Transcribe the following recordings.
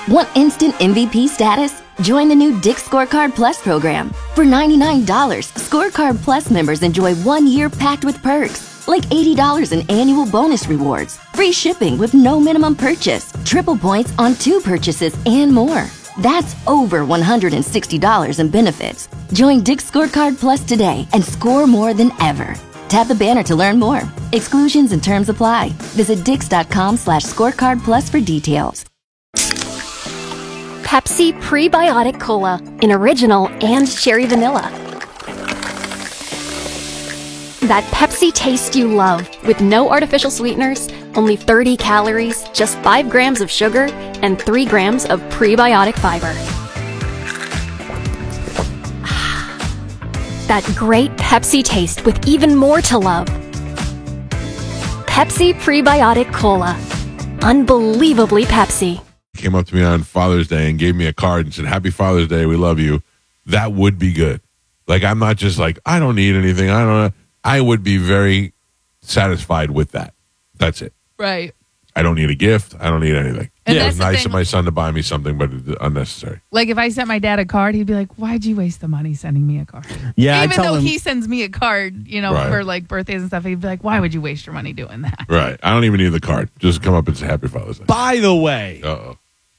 Want instant MVP status? Join the new Dick's Scorecard Plus program. For $99, Scorecard Plus members enjoy 1 year packed with perks, like $80 in annual bonus rewards, free shipping with no minimum purchase, triple points on 2 purchases, and more. That's over $160 in benefits. Join Dick's Scorecard Plus today and score more than ever. Tap the banner to learn more. Exclusions and terms apply. Visit dix.com/scorecard plus for details. Pepsi Prebiotic Cola in original and cherry vanilla. That Pepsi taste you love with no artificial sweeteners, only 30 calories, just 5 grams of sugar, and 3 grams of prebiotic fiber. That great Pepsi taste with even more to love. Pepsi Prebiotic Cola. Unbelievably Pepsi. Came up to me on Father's Day and gave me a card and said, "Happy Father's Day, we love you." That would be good. Like, I'm not just like, I don't need anything. I would be very satisfied with that. That's it. Right. I don't need a gift. I don't need anything. And It that's was the nice thing. of my son to buy me something, but it's unnecessary. Like, if I sent my dad a card, he'd be like, "Why'd you waste the money sending me a card?" Yeah, I Even tell though him, he sends me a card, Right. for like birthdays and stuff, he'd be like, "Why would you waste your money doing that?" Right. I don't even need the card. Just come up and say Happy Father's Day. by the way, Uh-oh.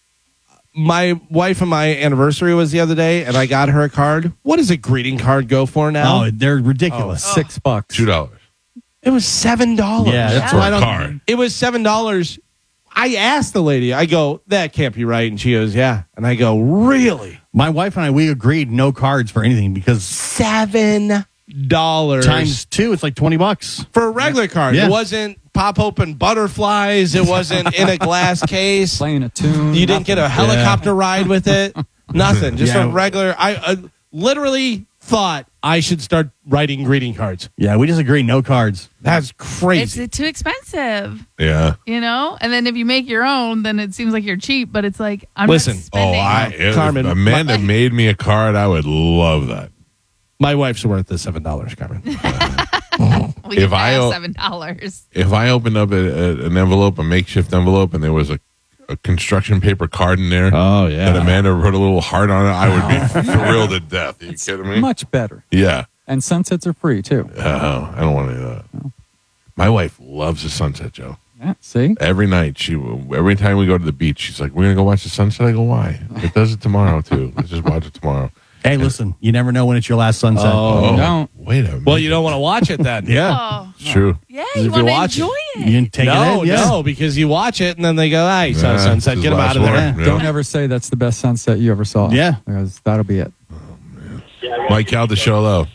my wife and my anniversary was the other day, and I got her a card. What does a greeting card go for now? Oh, they're ridiculous. $6. $2. It was $7. Yeah, that's For why I a don't. card. It was $7. I asked the lady, I go, that can't be right. And she goes, yeah. And I go, really? My wife and I, we agreed no cards for anything because $7 times 2, it's like $20 for a regular card. Yeah. It wasn't pop open butterflies. It wasn't in a glass case. Playing a tune. You didn't get a helicopter ride with it. Nothing. Just Yeah. a regular. I literally thought I should start writing greeting cards. Yeah, we just agreed no cards. That's crazy. It's too expensive, Yeah. And then if you make your own, then it seems like you're cheap. But it's like, I'm Listen. not spending. If Carmen, Amanda made me a card, I would love that. My wife's worth the $7, Carmen. Well, you if I have o- $7. If I opened up an envelope, a makeshift envelope, and there was a construction paper card in there, Oh, yeah. that Amanda wrote a little heart on it, I would be thrilled to death. Are you kidding me? Much better. Yeah. And sunsets are free, too. Oh, I don't want any of that. My wife loves the sunset, Joe. Yeah, see? Every night, every time we go to the beach, she's like, "We're gonna go watch the sunset." I go, "Why? It does it tomorrow too. Let's just watch it tomorrow." Hey, listen, you never know when it's your last sunset. Oh, Don't. wait a minute. Well, you don't want to watch it then. Yeah. Oh, It's true. yeah, If you you want to watch it, enjoy it. You can take No, it in. Yeah. no, because you watch it and then they go, "I saw Yeah, sunset. this Get is them last out of there." one. Yeah. Don't ever say that's the best sunset you ever saw. Yeah. Because that'll be it. Mike Caldesciolo.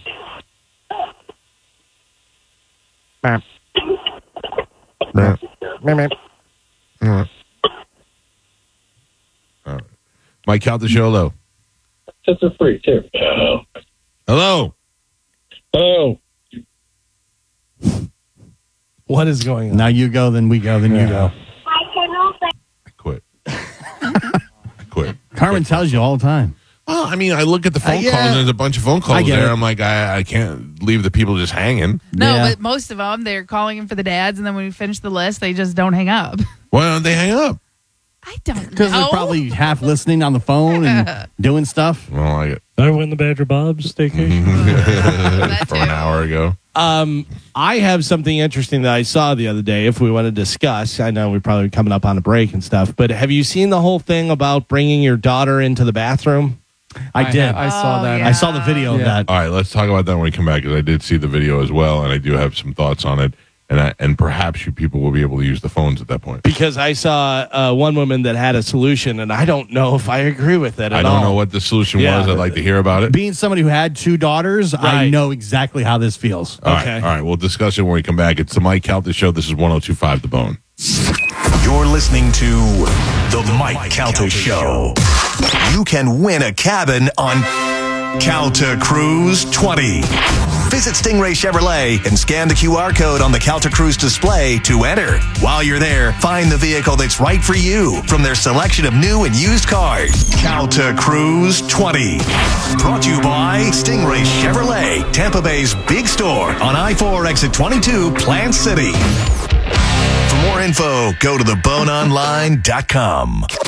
Mike Caldesciolo. Sets are free too. Hello. Oh, What is going on? Now you go, then we go, then you go. I quit. I quit. Carmen tells you all the time. Well, I mean, I look at the phone yeah. calls, and there's a bunch of phone I calls get there. it. I'm like, I can't leave the people just hanging. No, Yeah. but most of them, they're calling in for the dads, and then when we finish the list, they just don't hang up. Why don't they hang up? I don't know. Because they're probably half listening on the phone and doing stuff. I don't like it. I win the Badger Bob's staycation. That From an too. hour ago. I have something interesting that I saw the other day. If we want to discuss, I know we're probably coming up on a break and stuff, but have you seen the whole thing about bringing your daughter into the bathroom? I did. I saw Oh, that. yeah. I saw the video of Yeah. that. All right, let's talk about that when we come back, because I did see the video as well, and I do have some thoughts on it. And perhaps you people will be able to use the phones at that point. Because I saw one woman that had a solution, and I don't know if I agree with it at I all. don't know what the solution Yeah. was. I'd like to hear about it. Being somebody who had 2 daughters, I Right. know exactly how this feels. All right, Okay. all right. We'll discuss it when we come back. It's the Mike Calta Show. This is 102.5 The Bone. You're listening to The Mike Calta Show. You can win a cabin on Calta Cruise 20. Visit Stingray Chevrolet and scan the QR code on the Calta Cruise display to enter. While you're there, find the vehicle that's right for you from their selection of new and used cars. Calta Cruise 20. Brought to you by Stingray Chevrolet, Tampa Bay's big store on I-4 exit 22, Plant City. For more info, go to theboneonline.com.